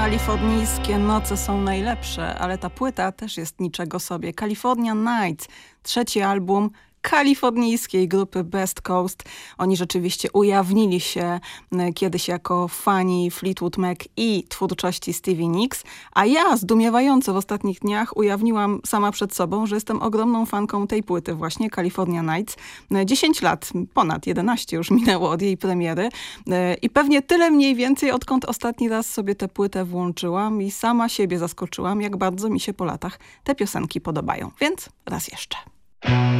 Kalifornijskie noce są najlepsze, ale ta płyta też jest niczego sobie. California Nights, trzeci album kalifornijskiej grupy Best Coast. Oni rzeczywiście ujawnili się kiedyś jako fani Fleetwood Mac i twórczości Stevie Nicks, a ja zdumiewająco w ostatnich dniach ujawniłam sama przed sobą, że jestem ogromną fanką tej płyty właśnie, California Nights. 10 lat, ponad 11 już minęło od jej premiery i pewnie tyle mniej więcej, odkąd ostatni raz sobie tę płytę włączyłam i sama siebie zaskoczyłam, jak bardzo mi się po latach te piosenki podobają. Więc raz jeszcze.